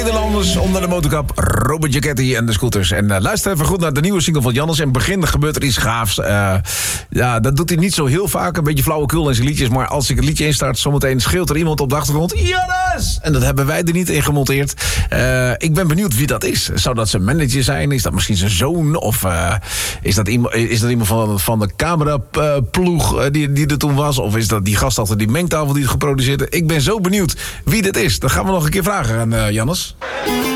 Nederlanders onder de motorkap. Robert Giachetti en de Scooters. En luister even goed naar de nieuwe single van Jannes. In het begin gebeurt er iets gaafs. Ja, dat doet hij niet zo heel vaak. Een beetje flauwekul in zijn liedjes. Maar als ik het liedje instart, zometeen schreeuwt er iemand op de achtergrond. Jannes! En dat hebben wij er niet in gemonteerd. Ik ben benieuwd wie dat is. Zou dat zijn manager zijn? Is dat misschien zijn zoon? Of is dat iemand van de cameraploeg die er toen was? Of is dat die gast achter die mengtafel die het geproduceerd heeft? Ik ben zo benieuwd wie dit is. Dat gaan we nog een keer vragen aan Jannes.